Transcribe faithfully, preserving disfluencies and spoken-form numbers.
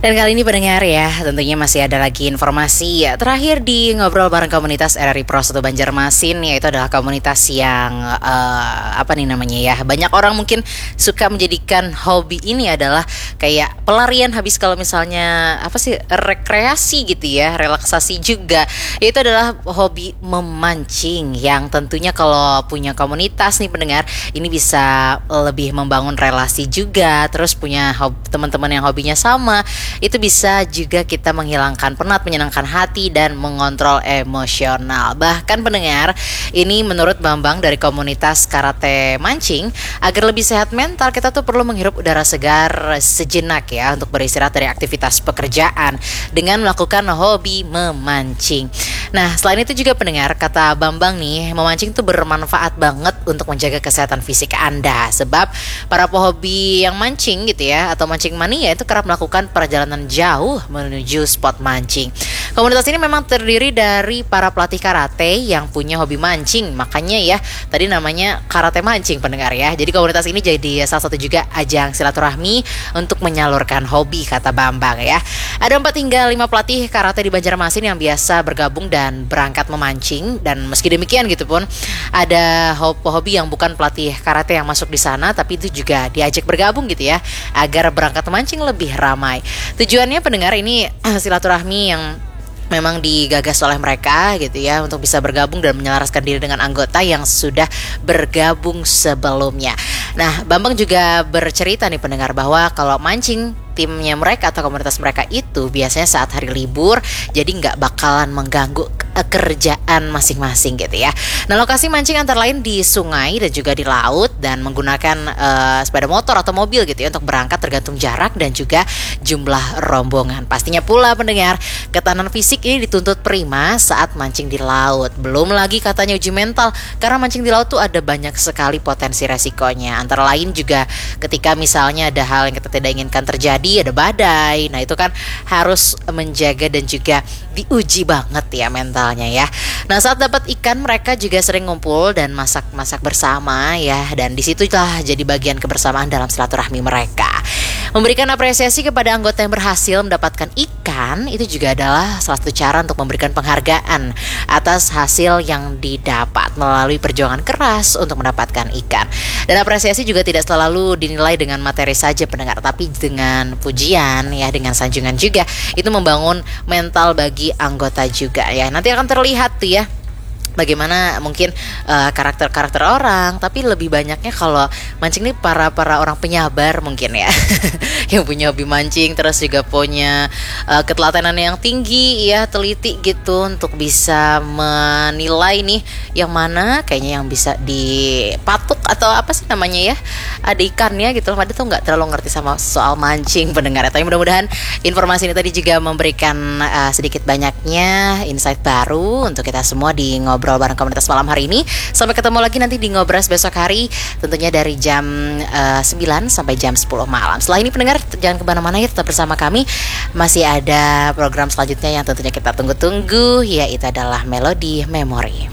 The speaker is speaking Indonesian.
Dan kali ini pendengar ya, tentunya masih ada lagi informasi ya, terakhir di Ngobrol Bareng Komunitas R R I Pro satu Banjarmasin, yaitu adalah komunitas yang uh, apa nih namanya ya, banyak orang mungkin suka menjadikan hobi ini adalah kayak pelarian habis kalau misalnya apa sih, rekreasi gitu ya, relaksasi juga. Itu adalah hobi memancing yang tentunya kalau punya komunitas nih pendengar, ini bisa lebih membangun relasi juga, terus punya hobi, teman-teman yang hobinya sama. Itu bisa juga kita menghilangkan penat, menyenangkan hati, dan mengontrol emosional. Bahkan pendengar, ini menurut Bambang dari komunitas karate mancing, agar lebih sehat mental, kita tuh perlu menghirup udara segar sejenak ya, untuk beristirahat dari aktivitas pekerjaan dengan melakukan hobi memancing. Nah, selain itu juga pendengar, kata Bambang nih, memancing tuh bermanfaat banget untuk menjaga kesehatan fisik Anda. Sebab para pehobi yang mancing gitu ya, atau mancing mania itu kerap melakukan perjalanan jauh menuju spot mancing. Komunitas ini memang terdiri dari para pelatih karate yang punya hobi mancing. Makanya ya, tadi namanya karate mancing pendengar ya. Jadi komunitas ini jadi salah satu juga ajang silaturahmi untuk menyalurkan hobi, kata Bambang ya. Ada empat hingga lima pelatih karate di Banjarmasin yang biasa bergabung dan berangkat memancing. Dan meski demikian gitu pun, ada hobi yang bukan pelatih karate yang masuk di sana, tapi itu juga diajak bergabung gitu ya, agar berangkat memancing lebih ramai. Tujuannya pendengar ini silaturahmi yang memang digagas oleh mereka gitu ya, untuk bisa bergabung dan menyelaraskan diri dengan anggota yang sudah bergabung sebelumnya. Nah, Bambang juga bercerita nih pendengar bahwa kalau mancing timnya mereka atau komunitas mereka itu biasanya saat hari libur, jadi nggak bakalan mengganggu kerjaan masing-masing gitu ya. Nah, lokasi mancing antara lain di sungai dan juga di laut, dan menggunakan uh, sepeda motor atau mobil gitu ya untuk berangkat, tergantung jarak dan juga jumlah rombongan. Pastinya pula pendengar, ketahanan fisik ini dituntut prima saat mancing di laut. Belum lagi katanya uji mental, karena mancing di laut tuh ada banyak sekali potensi resikonya. Antara lain juga ketika misalnya ada hal yang kita tidak inginkan terjadi, ada badai. Nah, itu kan harus menjaga dan juga diuji banget ya mentalnya ya. Nah, saat dapat ikan mereka juga sering ngumpul dan masak-masak bersama ya, dan disitulah jadi bagian kebersamaan dalam silaturahmi mereka. Memberikan apresiasi kepada anggota yang berhasil mendapatkan ikan itu juga adalah salah satu cara untuk memberikan penghargaan atas hasil yang didapat melalui perjuangan keras untuk mendapatkan ikan. Dan apresiasi juga tidak selalu dinilai dengan materi saja pendengar, tapi dengan pujian ya, dengan sanjungan juga. Itu membangun mental bagi anggota juga ya. Nanti akan terlihat tuh ya bagaimana mungkin uh, karakter-karakter orang, tapi lebih banyaknya kalau mancing nih para para orang penyabar mungkin ya, yang punya hobi mancing, terus juga punya uh, ketelatenan yang tinggi ya, teliti gitu untuk bisa menilai nih yang mana kayaknya yang bisa dipatuk atau apa sih namanya ya, ada ikannya gitu. Padahal tuh nggak terlalu ngerti sama soal mancing pendengar. Tapi mudah-mudahan informasi ini tadi juga memberikan uh, sedikit banyaknya insight baru untuk kita semua di ngobrol Ngobrol bareng komunitas malam hari ini. Sampai ketemu lagi nanti di Ngobras besok hari, tentunya dari jam uh, sembilan sampai jam sepuluh malam. Setelah ini pendengar jangan kemana-mana ya, tetap bersama kami. Masih ada program selanjutnya yang tentunya kita tunggu-tunggu, yaitu adalah Melodi Memori.